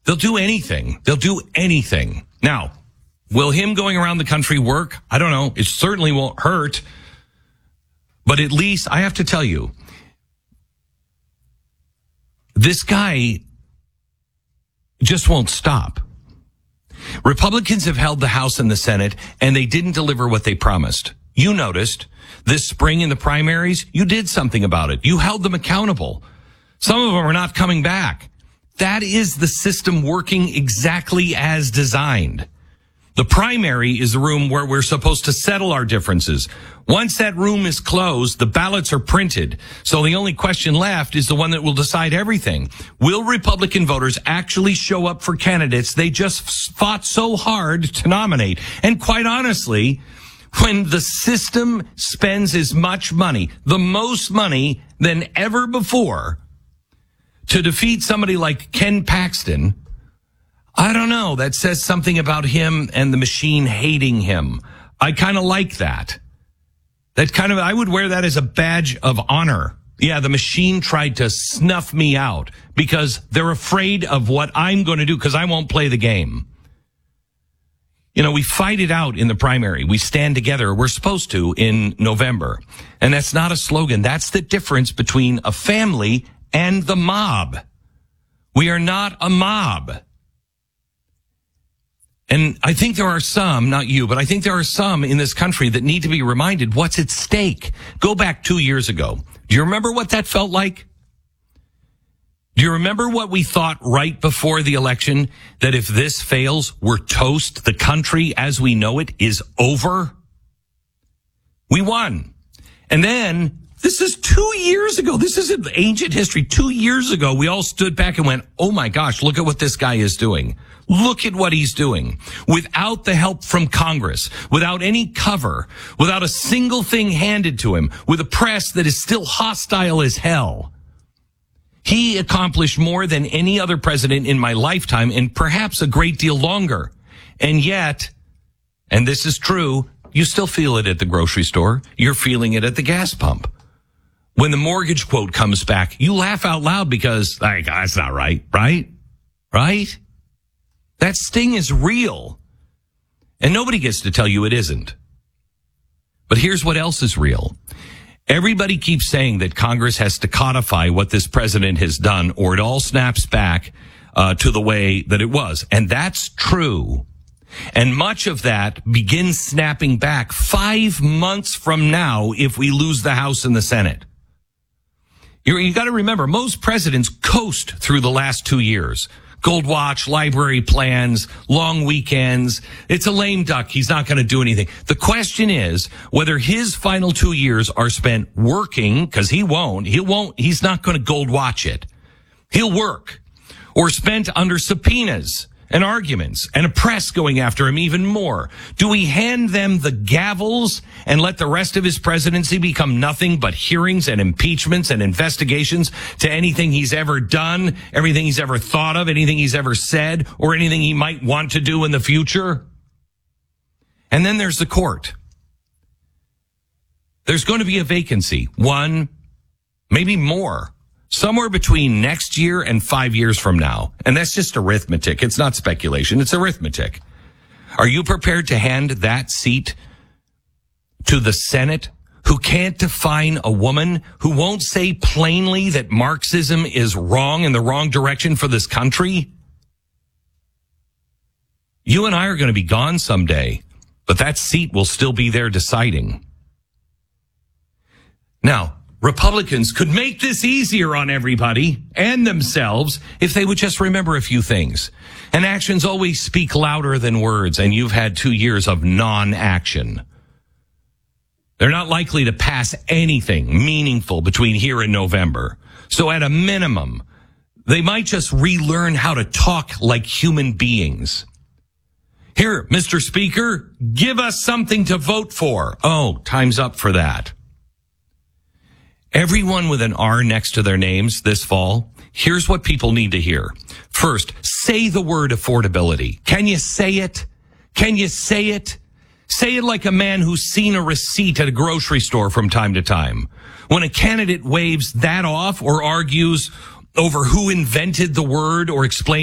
They'll do anything. They'll do anything. Now, will him going around the country work? I don't know. It certainly won't hurt. But at least, I have to tell you, this guy just won't stop. Republicans have held the House and the Senate, and they didn't deliver what they promised. You noticed this spring in the primaries, you did something about it. You held them accountable. Some of them are not coming back. That is the system working exactly as designed. The primary is the room where we're supposed to settle our differences. Once that room is closed, the ballots are printed. So the only question left is the one that will decide everything. Will Republican voters actually show up for candidates they just fought so hard to nominate? And quite honestly, when the system spends as much money, the most money than ever before, to defeat somebody like Ken Paxton, I don't know. That says something about him and the machine hating him. I kind of like that. I would wear that as a badge of honor. Yeah, the machine tried to snuff me out because they're afraid of what I'm going to do because I won't play the game. You know, we fight it out in the primary. We stand together. We're supposed to in November. And that's not a slogan. That's the difference between a family and the mob. We are not a mob. And I think there are some, not you, but I think there are some in this country that need to be reminded what's at stake. Go back 2 years ago. Do you remember what that felt like? Do you remember what we thought right before the election? That if this fails, we're toast. The country as we know it is over. We won. And then, this is 2 years ago. This isn't ancient history. 2 years ago, we all stood back and went, oh my gosh, look at what this guy is doing. Look at what he's doing. Without the help from Congress, without any cover, without a single thing handed to him, with a press that is still hostile as hell. He accomplished more than any other president in my lifetime and perhaps a great deal longer. And yet, and this is true, you still feel it at the grocery store. You're feeling it at the gas pump. When the mortgage quote comes back, you laugh out loud because, like, that's not right, right? Right? That sting is real. And nobody gets to tell you it isn't. But here's what else is real. Everybody keeps saying that Congress has to codify what this president has done or it all snaps back to the way that it was. And that's true. And much of that begins snapping back 5 months from now if we lose the House and the Senate. You got to remember, most presidents coast through the last 2 years. Gold watch, library plans, long weekends. It's a lame duck. He's not going to do anything. The question is whether his final 2 years are spent working, because he's not going to gold watch it. He'll work. Or spent under subpoenas and arguments and a press going after him even more. Do we hand them the gavels and let the rest of his presidency become nothing but hearings and impeachments and investigations to anything he's ever done, everything he's ever thought of, anything he's ever said, or anything he might want to do in the future? And then there's the court. There's going to be a vacancy, one, maybe more, somewhere between next year and 5 years from now. And that's just arithmetic. It's not speculation. It's arithmetic. Are you prepared to hand that seat to the Senate, who can't define a woman, who won't say plainly that Marxism is wrong and the wrong direction for this country? You and I are going to be gone someday, but that seat will still be there deciding. Now, Republicans could make this easier on everybody and themselves if they would just remember a few things. And actions always speak louder than words, and you've had 2 years of non-action. They're not likely to pass anything meaningful between here and November. So at a minimum, they might just relearn how to talk like human beings. Here, Mr. Speaker, give us something to vote for. Oh, time's up for that. Everyone with an R next to their names this fall, here's what people need to hear. First, say the word affordability. Can you say it? Can you say it? Say it like a man who's seen a receipt at a grocery store from time to time. When a candidate waves that off or argues over who invented the word or explains